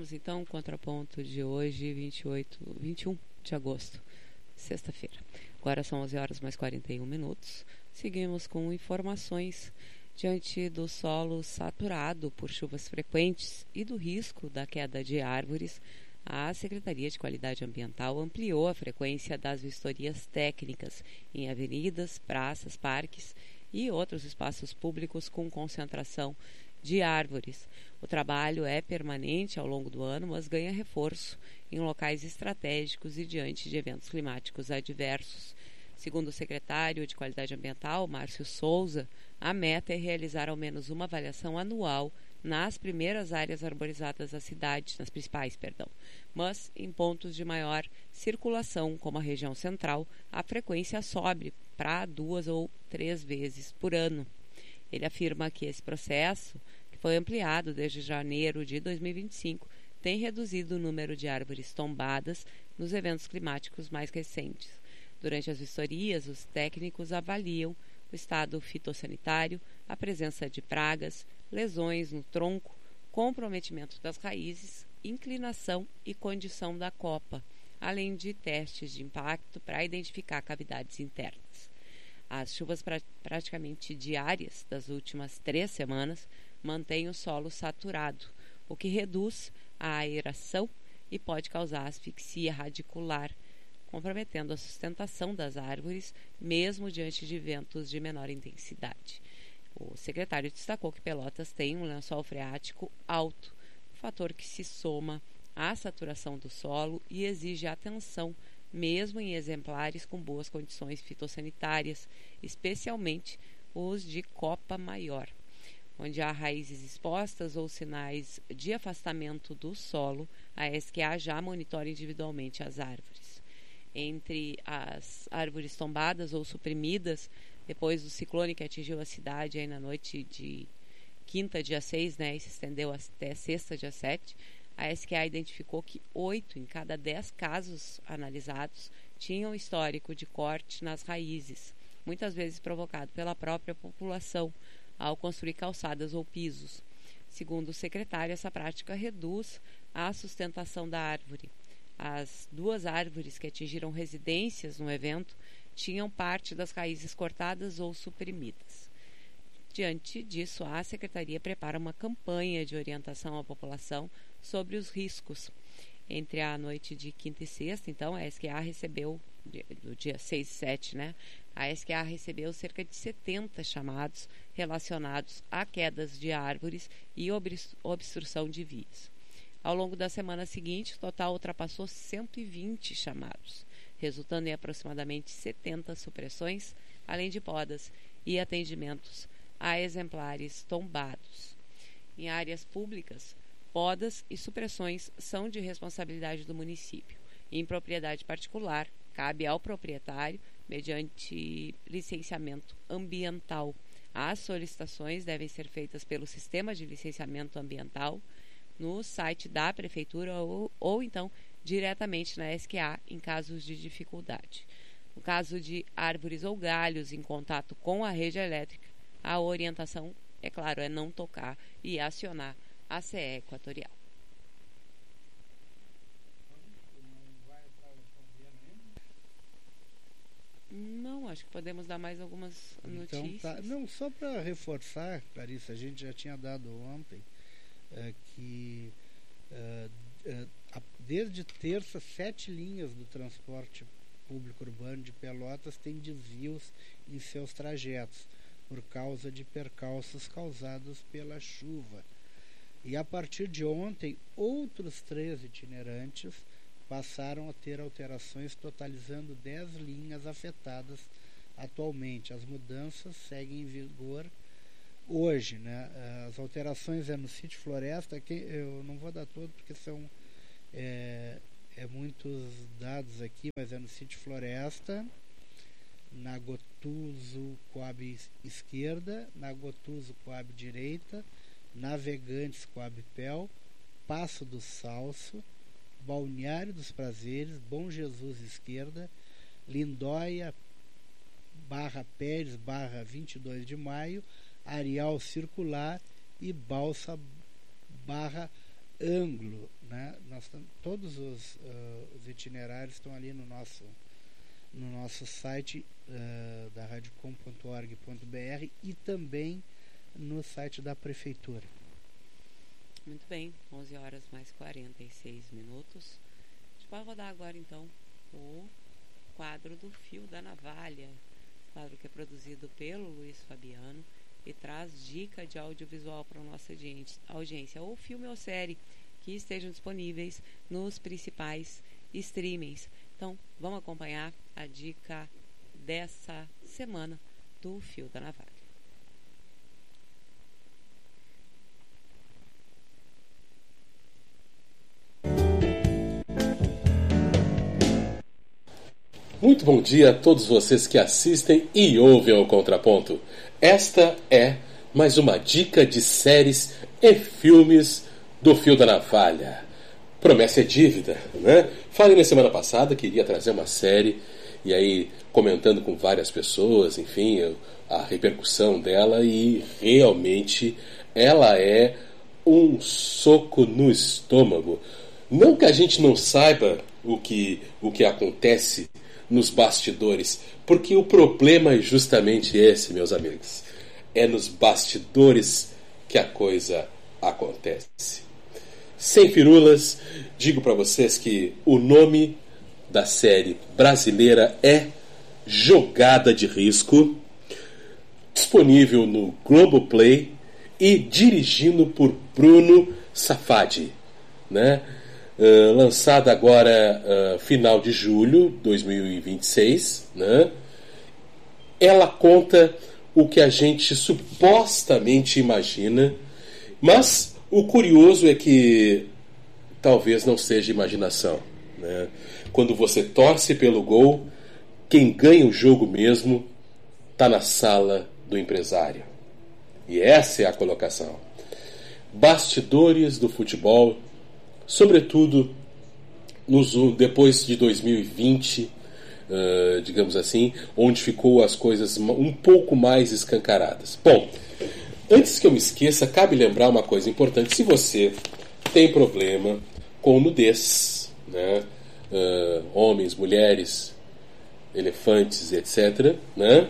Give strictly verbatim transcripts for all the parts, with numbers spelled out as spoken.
Vamos então, contraponto de hoje, vinte e oito, vinte e um de agosto, sexta-feira. Agora são onze horas mais quarenta e um minutos. Seguimos com informações. Diante do solo saturado por chuvas frequentes e do risco da queda de árvores, a Secretaria de Qualidade Ambiental ampliou a frequência das vistorias técnicas em avenidas, praças, parques e outros espaços públicos com concentração de árvores. O trabalho é permanente ao longo do ano, mas ganha reforço em locais estratégicos e diante de eventos climáticos adversos. Segundo o secretário de Qualidade Ambiental, Márcio Souza, a meta é realizar ao menos uma avaliação anual nas primeiras áreas arborizadas da cidade, nas principais, perdão, mas em pontos de maior circulação, como a região central, a frequência sobe para duas ou três vezes por ano. Ele afirma que esse processo, que foi ampliado desde janeiro de dois mil e vinte e cinco, tem reduzido o número de árvores tombadas nos eventos climáticos mais recentes. Durante as vistorias, os técnicos avaliam o estado fitossanitário, a presença de pragas, lesões no tronco, comprometimento das raízes, inclinação e condição da copa, além de testes de impacto para identificar cavidades internas. As chuvas pra- praticamente diárias das últimas três semanas mantêm o solo saturado, o que reduz a aeração e pode causar asfixia radicular, comprometendo a sustentação das árvores, mesmo diante de ventos de menor intensidade. O secretário destacou que Pelotas tem um lençol freático alto, fator que se soma à saturação do solo e exige atenção, mesmo em exemplares com boas condições fitossanitárias, especialmente os de copa maior, onde há raízes expostas ou sinais de afastamento do solo. A S Q A já monitora individualmente as árvores. Entre as árvores tombadas ou suprimidas, depois do ciclone que atingiu a cidade aí na noite de quinta, dia seis, né, e se estendeu até sexta, dia sete, a S Q A identificou que oito em cada dez casos analisados tinham histórico de corte nas raízes, muitas vezes provocado pela própria população ao construir calçadas ou pisos. Segundo o secretário, essa prática reduz a sustentação da árvore. As duas árvores que atingiram residências no evento tinham parte das raízes cortadas ou suprimidas. Diante disso, a Secretaria prepara uma campanha de orientação à população sobre os riscos. Entre a noite de quinta e sexta, então, a S Q A recebeu, do dia seis e sete, né? A S Q A recebeu cerca de setenta chamados relacionados a quedas de árvores e obstrução de vias. Ao longo da semana seguinte, o total ultrapassou cento e vinte chamados, resultando em aproximadamente setenta supressões, além de podas e atendimentos a exemplares tombados. Em áreas públicas, podas e supressões são de responsabilidade do município. Em propriedade particular, cabe ao proprietário, mediante licenciamento ambiental. As solicitações devem ser feitas pelo Sistema de Licenciamento Ambiental, no site da Prefeitura ou, ou então diretamente na S Q A em casos de dificuldade. No caso de árvores ou galhos em contato com a rede elétrica, a orientação, é claro, é não tocar e acionar a C E Equatorial. Não, acho que podemos dar mais algumas notícias. Então, tá. Não, só para reforçar, Clarissa, a gente já tinha dado ontem é, que é, é, desde terça, sete linhas do transporte público urbano de Pelotas têm desvios em seus trajetos por causa de percalços causados pela chuva. E a partir de ontem, outros três itinerantes passaram a ter alterações, totalizando dez linhas afetadas atualmente. As mudanças seguem em vigor hoje, né? As alterações é no Sítio Floresta, que eu não vou dar todo porque são é, é muitos dados aqui, mas é no Sítio Floresta, na Gotuso Coab esquerda, na Gotuso Coab direita, Navegantes Coab Pel, Passo do Salso, Balneário dos Prazeres, Bom Jesus esquerda, Lindóia, Barra Pérez, Barra vinte e dois de maio, Areal Circular e Balsa, Barra ângulo, né? Nós tam, todos os, uh, os itinerários estão ali no nosso, no nosso site uh, da radiocom ponto org ponto br e também no site da Prefeitura. Muito bem, onze horas mais quarenta e seis minutos. A gente vai rodar agora então o quadro do Fio da Navalha, quadro que é produzido pelo Luiz Fabiano e traz dica de audiovisual para a nossa audiência, ou filme ou série que estejam disponíveis nos principais streamings. Então, vamos acompanhar a dica dessa semana do Fio da Navalha. Muito bom dia a todos vocês que assistem e ouvem o Contraponto. Esta é mais uma dica de séries e filmes do Fio da Navalha. Promessa é dívida, né? Falei na semana passada que iria trazer uma série, e aí comentando com várias pessoas, enfim, a repercussão dela, e realmente ela é um soco no estômago. Não que a gente não saiba o que, o que acontece nos bastidores, porque o problema é justamente esse, meus amigos. É nos bastidores que a coisa acontece. Sem firulas, digo para vocês que o nome da série brasileira é Jogada de Risco, disponível no Globoplay e dirigido por Bruno Safadi, né? Uh, lançada agora uh, final de julho de dois mil e vinte e seis, né? Ela conta o que a gente supostamente imagina, mas o curioso é que talvez não seja imaginação, né? Quando você torce pelo gol, quem ganha o jogo mesmo está na sala do empresário. E essa é a colocação. Bastidores do futebol, sobretudo nos, depois de dois mil e vinte, uh, digamos assim, onde ficou as coisas um pouco mais escancaradas. Bom, antes que eu me esqueça, cabe lembrar uma coisa importante. Se você tem problema com nudez, né, uh, homens, mulheres, elefantes, etcétera, né,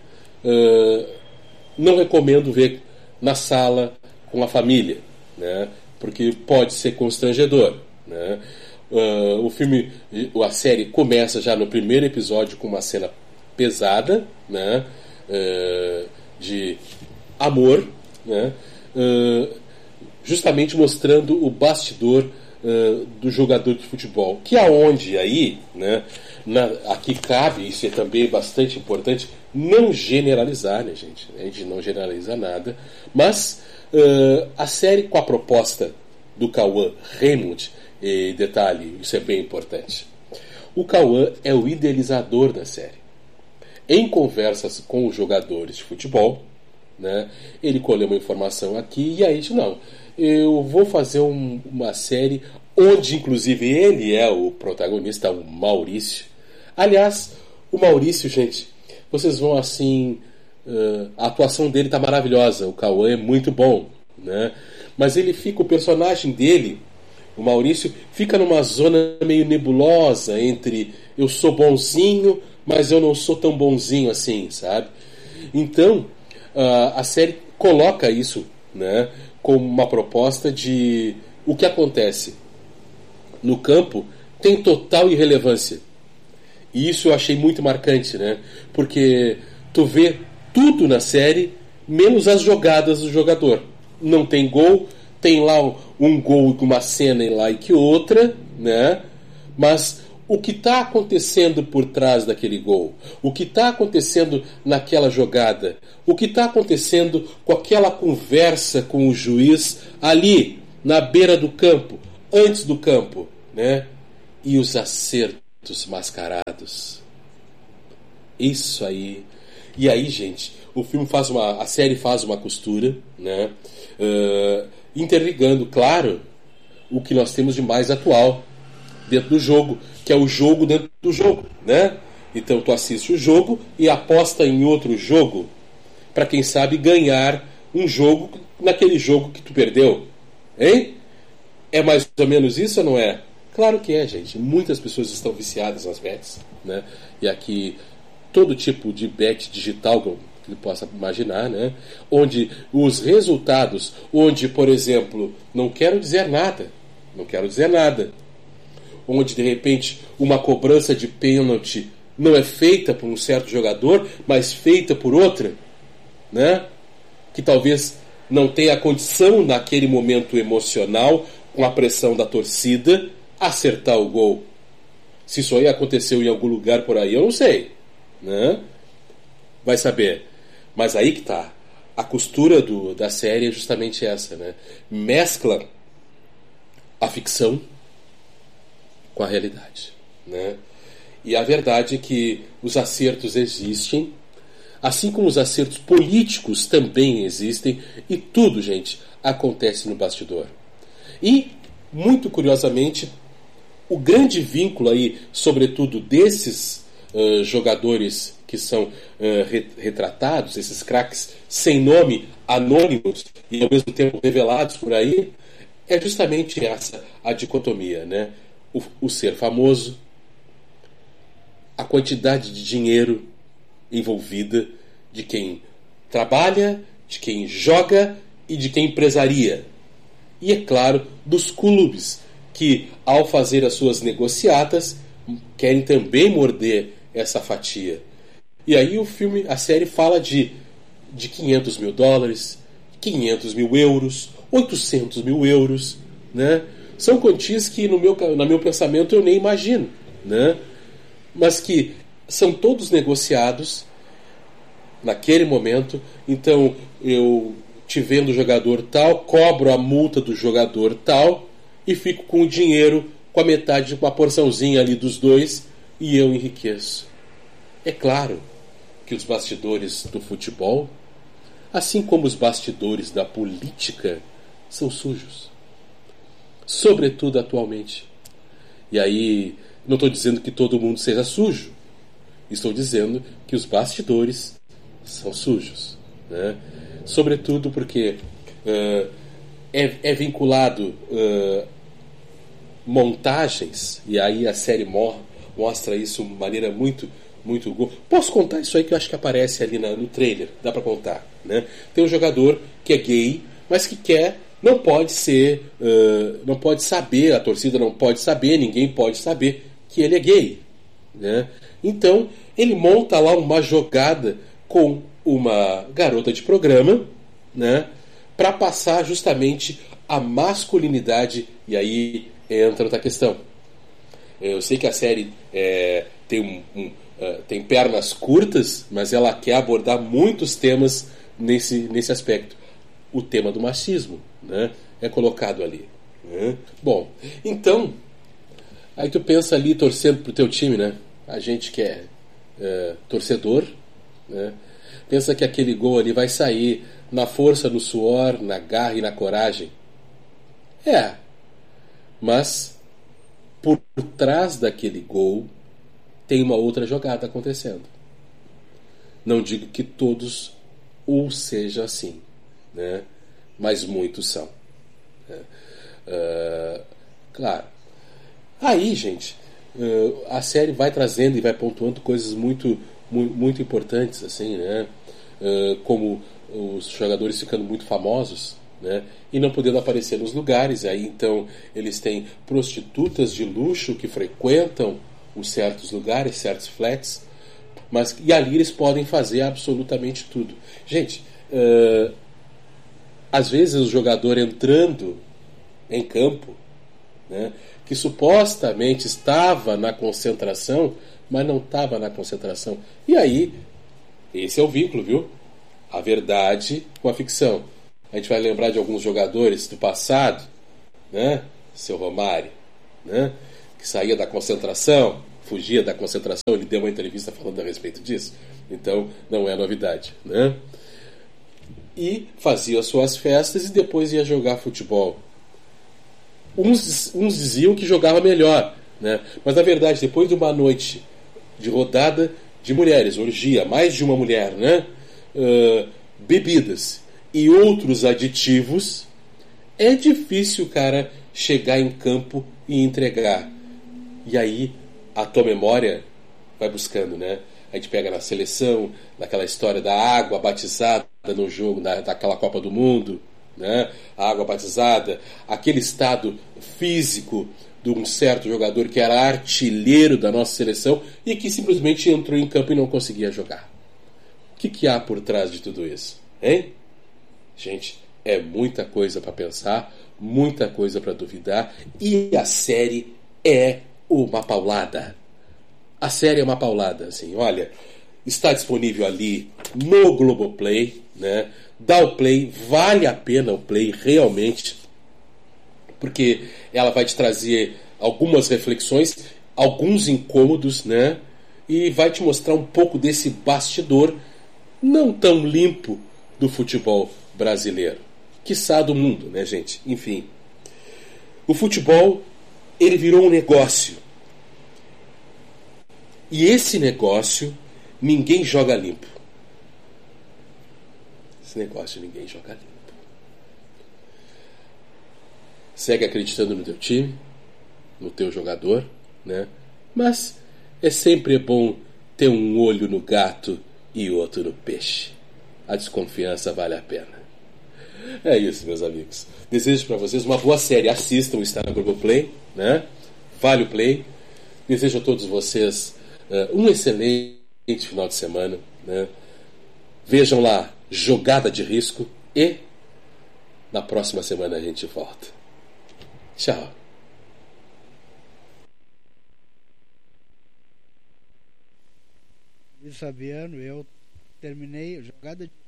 uh, não recomendo ver na sala com a família, né, porque pode ser constrangedor, né? Uh, o filme, a série começa já no primeiro episódio com uma cena pesada, né? Uh, de amor, né? Uh, justamente mostrando o bastidor uh, do jogador de futebol, que aonde aí, né? Na, aqui cabe, isso é também bastante importante, não generalizar, né, gente? A gente não generaliza nada, mas Uh, a série, com a proposta do Cauã Raymond, e detalhe, isso é bem importante, o Cauã é o idealizador da série. Em conversas com os jogadores de futebol, né, ele colheu uma informação aqui e aí disse, não, eu vou fazer um, uma série onde inclusive ele é o protagonista, o Maurício. Aliás, o Maurício, gente, vocês vão assim... Uh, a atuação dele está maravilhosa, o Cauã é muito bom, né? Mas ele fica, o personagem dele, o Maurício, fica numa zona meio nebulosa entre eu sou bonzinho, mas eu não sou tão bonzinho assim, sabe? Então uh, a série coloca isso, né, como uma proposta de o que acontece no campo tem total irrelevância, e isso eu achei muito marcante, né? Porque tu vê tudo na série, menos as jogadas do jogador. Não tem gol, tem lá um, um gol com uma cena e lá e que outra, né? Mas o que está acontecendo por trás daquele gol, o que está acontecendo naquela jogada, o que está acontecendo com aquela conversa com o juiz ali, na beira do campo, antes do campo, né? E os acertos mascarados. Isso aí... E aí, gente, o filme faz uma, a série faz uma costura, né, uh, interligando, claro, o que nós temos de mais atual dentro do jogo, que é o jogo dentro do jogo, né? Então tu assiste o jogo e aposta em outro jogo para quem sabe ganhar um jogo naquele jogo que tu perdeu, hein? É mais ou menos isso ou não é? Claro que é, gente. Muitas pessoas estão viciadas nas bets, né? E aqui todo tipo de bet digital que possa imaginar, né? Onde os resultados, onde, por exemplo, não quero dizer nada, não quero dizer nada, onde de repente uma cobrança de pênalti não é feita por um certo jogador, mas feita por outra, né? Que talvez não tenha a condição naquele momento emocional, com a pressão da torcida, acertar o gol. Se isso aí aconteceu em algum lugar por aí, eu não sei, né? Vai saber. Mas aí que tá. A costura do, da série é justamente essa, né? Mescla a ficção com a realidade, né? E a verdade é que os acertos existem, assim como os acertos políticos também existem, e tudo, gente, acontece no bastidor. E, muito curiosamente, o grande vínculo aí, sobretudo desses uh, jogadores que são uh, retratados, esses craques sem nome, anônimos e ao mesmo tempo revelados por aí, é justamente essa a dicotomia, né? O, o ser famoso, a quantidade de dinheiro envolvida de quem trabalha, de quem joga e de quem empresaria. E, é claro, dos clubes que, ao fazer as suas negociatas, querem também morder essa fatia. E aí o filme, a série fala de, de quinhentos mil dólares, quinhentos mil euros, oitocentos mil euros, né? São quantias que no meu, no meu pensamento eu nem imagino, né? Mas que são todos negociados naquele momento. Então eu, te vendo o jogador tal, cobro a multa do jogador tal e fico com o dinheiro, com a metade, com a porçãozinha ali dos dois, e eu enriqueço. É claro que os bastidores do futebol, assim como os bastidores da política, são sujos. Sobretudo atualmente. E aí, não estou dizendo que todo mundo seja sujo. Estou dizendo que os bastidores são sujos, né? Sobretudo porque uh, é, é vinculado uh, montagens, e aí a série mo- mostra isso de maneira muito, muito... Posso contar isso aí que eu acho que aparece ali na, no trailer, dá para contar, né? Tem um jogador que é gay, mas que quer, não pode ser, uh, não pode saber, a torcida não pode saber, ninguém pode saber que ele é gay, né? Então ele monta lá uma jogada com uma garota de programa, né, para passar justamente a masculinidade. E aí entra outra questão. Eu sei que a série é, tem, um, um, uh, tem pernas curtas, mas ela quer abordar muitos temas nesse, nesse aspecto. O tema do machismo, né, é colocado ali, né? Bom, então aí tu pensa ali torcendo pro teu time, né? A gente que é, é torcedor, né, pensa que aquele gol ali vai sair na força, no suor, na garra e na coragem. É. Mas por trás daquele gol tem uma outra jogada acontecendo. Não digo que todos ou seja assim, né? Mas muitos são. Né? Uh, claro. Aí, gente, uh, a série vai trazendo e vai pontuando coisas muito, muito, muito importantes, assim, né? Uh, como os jogadores ficando muito famosos, né, e não podendo aparecer nos lugares. Aí então eles têm prostitutas de luxo que frequentam os certos lugares, certos flats, mas, e ali eles podem fazer absolutamente tudo. Gente, uh, às vezes o jogador entrando em campo, né, que supostamente estava na concentração, mas não estava na concentração. E aí, esse é o vínculo, viu? A verdade com a ficção. A gente vai lembrar de alguns jogadores do passado, né? Seu Romário, né? Que saía da concentração, fugia da concentração. Ele deu uma entrevista falando a respeito disso. Então, não é novidade, né? E fazia as suas festas e depois ia jogar futebol. Uns, uns diziam que jogava melhor, né? Mas, na verdade, depois de uma noite de rodada de mulheres, orgia, mais de uma mulher, né? Uh, bebidas e outros aditivos, é difícil, cara, chegar em campo e entregar. E aí a tua memória vai buscando, né? A gente pega na seleção, naquela história da água batizada no jogo, na, daquela Copa do Mundo, né? A água batizada, aquele estado físico de um certo jogador que era artilheiro da nossa seleção e que simplesmente entrou em campo e não conseguia jogar. O que, que há por trás de tudo isso? Hein? Gente, é muita coisa para pensar, muita coisa para duvidar, e a série é uma paulada. A série é uma paulada, assim, olha, está disponível ali no Globoplay, né? Dá o play, vale a pena o play, realmente, porque ela vai te trazer algumas reflexões, alguns incômodos, né? E vai te mostrar um pouco desse bastidor não tão limpo do futebol brasileiro, quiçá do mundo, né, gente? Enfim, o futebol, ele virou um negócio. E esse negócio, ninguém joga limpo. Esse negócio, ninguém joga limpo. Segue acreditando no teu time, no teu jogador, né? Mas é sempre bom ter um olho no gato e outro no peixe. A desconfiança vale a pena. É isso, meus amigos. Desejo para vocês uma boa série. Assistam, está na Globoplay, né? Vale o play. Desejo a todos vocês uh, um excelente final de semana, né? Vejam lá Jogada de Risco e na próxima semana a gente volta. Tchau. E Fabiano, eu terminei Jogada de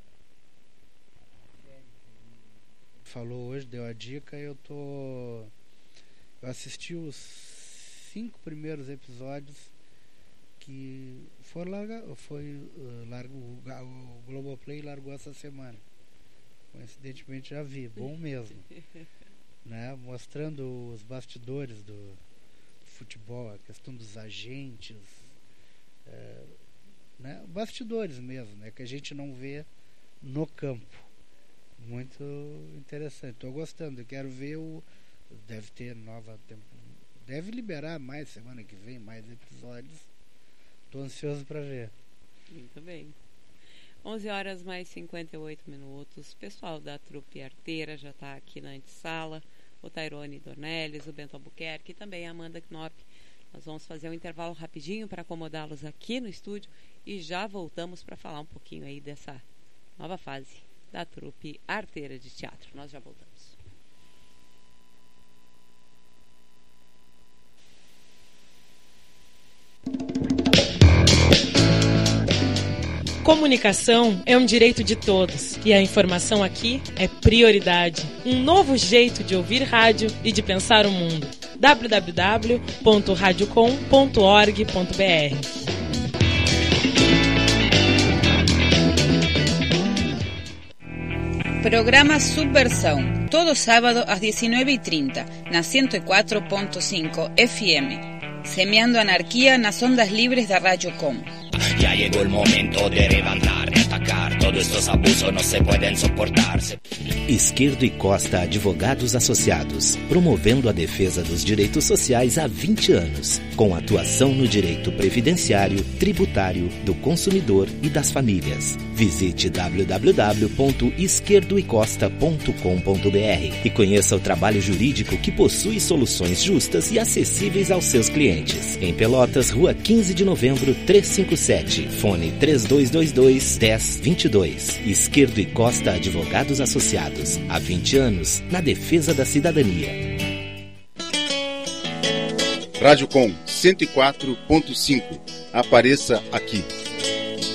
falou hoje, deu a dica, eu tô eu assisti os cinco primeiros episódios que foram larga, foi uh, largo, o Globoplay largou essa semana. Coincidentemente já vi, bom mesmo. Né? Mostrando os bastidores do, do futebol, a questão dos agentes, é, né? Bastidores mesmo, né? Que a gente não vê no campo. Muito interessante, estou gostando. Eu quero ver o. Deve ter nova tempo. Deve liberar mais semana que vem, mais episódios. Estou ansioso para ver. Muito bem. onze horas mais cinquenta e oito minutos. Pessoal da Trupe Arteira já está aqui na antessala. O Tairone Dornelles, o Bento Albuquerque e também a Amanda Knop. Nós vamos fazer um intervalo rapidinho para acomodá-los aqui no estúdio e já voltamos para falar um pouquinho aí dessa nova fase da Trupe Arteira de Teatro. Nós já voltamos. Comunicação é um direito de todos e a informação aqui é prioridade. Um novo jeito de ouvir rádio e de pensar o mundo. w w w ponto radiocom ponto org ponto b r Programa Subversão, todo sábado às dezenove e trinta, na cento e quatro ponto cinco F M, semeando anarquía nas ondas livres da Radiocom. Ya llegó el momento de levantar, de atacar. Todos estos abusos no se pueden soportar. Esquerdo e Costa Advogados Associados, promovendo a defesa dos direitos sociais há vinte anos, com atuação no direito previdenciário, tributário, do consumidor e das famílias. Visite w w w ponto esquerdo e costa ponto com ponto b r e conheça o trabalho jurídico que possui soluções justas e acessíveis aos seus clientes. Em Pelotas, Rua quinze de novembro, trezentos e cinquenta e sete, fone três dois dois dois, um zero dois dois. Esquerdo e Costa Advogados Associados, há vinte anos, na defesa da cidadania. Radiocom cento e quatro ponto cinco. Apareça aqui.